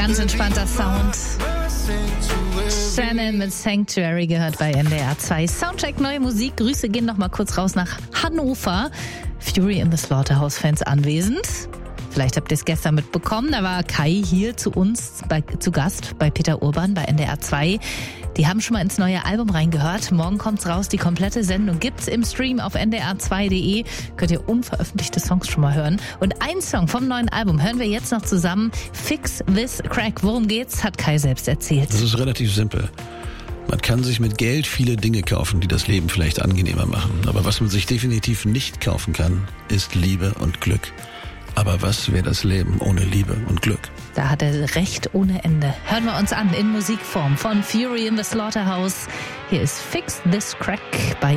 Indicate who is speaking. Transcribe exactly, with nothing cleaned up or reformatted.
Speaker 1: Ganz entspannter Sound. Shannon mit Sanctuary gehört bei N D R zwei. Soundcheck, neue Musik. Grüße gehen noch mal kurz raus nach Hannover. Fury in the Slaughterhouse-Fans anwesend. Vielleicht habt ihr es gestern mitbekommen, da war Kai hier zu uns bei, zu Gast bei Peter Urban bei N D R zwei. Die haben schon mal ins neue Album reingehört. Morgen kommt's raus, die komplette Sendung gibt's im Stream auf n d r zwei punkt d e. Könnt ihr unveröffentlichte Songs schon mal hören. Und ein Song vom neuen Album hören wir jetzt noch zusammen. Fix This Crack. Worum geht's, hat Kai selbst erzählt.
Speaker 2: Das ist relativ simpel. Man kann sich mit Geld viele Dinge kaufen, die das Leben vielleicht angenehmer machen. Aber was man sich definitiv nicht kaufen kann, ist Liebe und Glück. Aber was wäre das Leben ohne Liebe und Glück?
Speaker 1: Da hat er recht ohne Ende. Hören wir uns an in Musikform von Fury in the Slaughterhouse. Hier ist Fix This Crack bei